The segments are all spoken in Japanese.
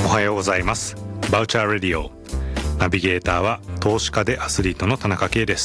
おはようございます。バウチャーレディオ、ナビゲーターは投資家でアスリートの田中圭です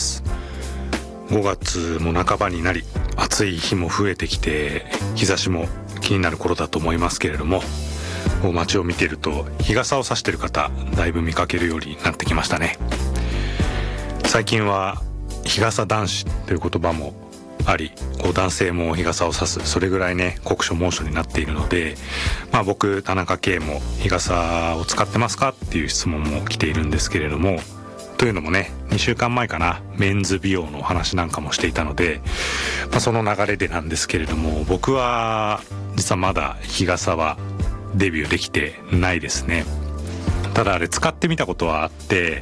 。5月も半ばになり、暑い日も増えてきて日差しも気になる頃だと思いますけれども、街を見ていると日傘を差している方だいぶ見かけるようになってきましたね。最近は日傘男子という言葉もあり、男性も日傘を差す、それぐらいね酷暑猛暑になっているので、僕田中圭も日傘を使ってますかっていう質問も来ているんですけれども、というのもね、2週間前かな、メンズ美容のお話なんかもしていたので、その流れでなんですけれども、僕は実はまだ日傘はデビューできてないですね。ただあれ使ってみたことはあって、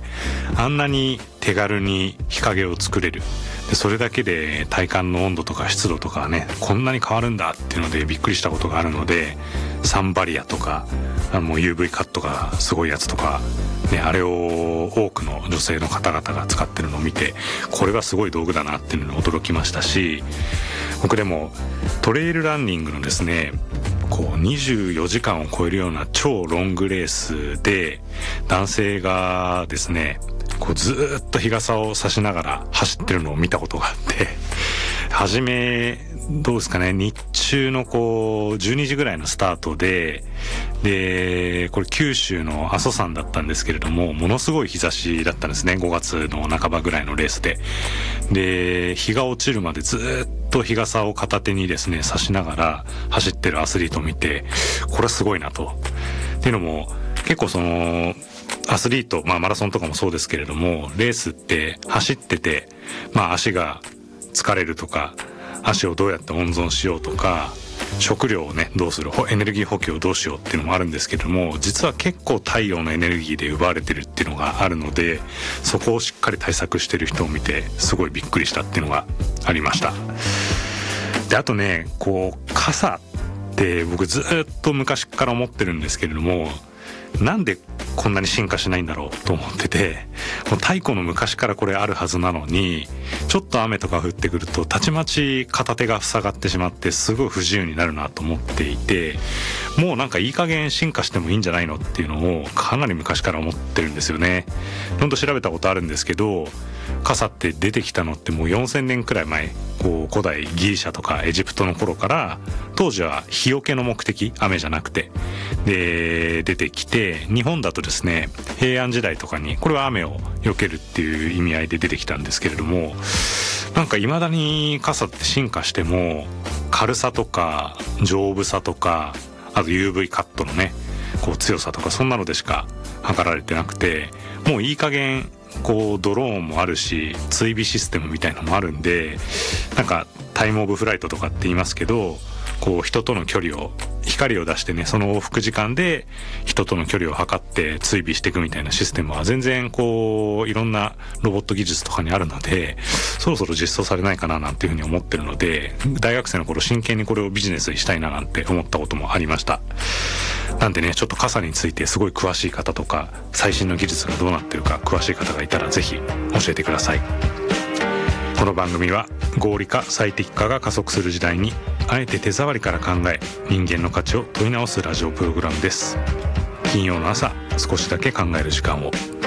あんなに手軽に日陰を作れる、でそれだけで体感の温度とか湿度とかね、こんなに変わるんだっていうのでびっくりしたことがあるので、サンバリアとかもう UV カットがすごいやつとかね、あれを多くの女性の方々が使ってるのを見て、これはすごい道具だなっていうのに驚きましたし、僕でもトレイルランニングのですね、24時間を超えるような超ロングレースで男性がですね、ずっと日傘を差しながら走ってるのを見たことがあって、初めどうですかね、日中の12時ぐらいのスタートでこれ九州の阿蘇山だったんですけれども、ものすごい日差しだったんですね。5月の半ばぐらいのレースで日が落ちるまでずっと日傘を片手にですね差しながら走ってるアスリートを見て、これはすごいなと。っていうのも結構アスリート、マラソンとかもそうですけれども、レースって走ってて、足が疲れるとか、足をどうやって温存しようとか、食料をねどうする、エネルギー補給をどうしようっていうのもあるんですけれども、実は結構太陽のエネルギーで奪われてるっていうのがあるので、そこをしっかり対策してる人を見てすごいびっくりしたっていうのがありました。であとね、傘って僕ずっと昔から思ってるんですけれども、なんでこんなに進化しないんだろうと思ってて、太古の昔からこれあるはずなのに、ちょっと雨とか降ってくるとたちまち片手が塞がってしまってすごい不自由になるなと思っていて、もうなんかいい加減進化してもいいんじゃないのっていうのをかなり昔から思ってるんですよね。ほんと調べたことあるんですけど、傘って出てきたのってもう4000年くらい前、古代ギリシャとかエジプトの頃から、当時は日よけの目的、雨じゃなくてで出てきて、日本だとですね平安時代とかにこれは雨を避けるっていう意味合いで出てきたんですけれども、なんか未だに傘って進化しても軽さとか丈夫さとか、あと UV カットのね強さとか、そんなのでしか測られてなくて、もういい加減ドローンもあるし追尾システムみたいのもあるんで、なんかタイムオブフライトとかって言いますけど、人との距離を、光を出してね、その往復時間で人との距離を測って追尾していくみたいなシステムは全然いろんなロボット技術とかにあるので、そろそろ実装されないかななんていうふうに思ってるので、大学生の頃真剣にこれをビジネスにしたいななんて思ったこともありました。なんでね、ちょっと傘についてすごい詳しい方とか、最新の技術がどうなってるか詳しい方がいたらぜひ教えてください。この番組は合理化最適化が加速する時代に、あえて手触りから考え人間の価値を問い直すラジオプログラムです。金曜の朝、少しだけ考える時間を。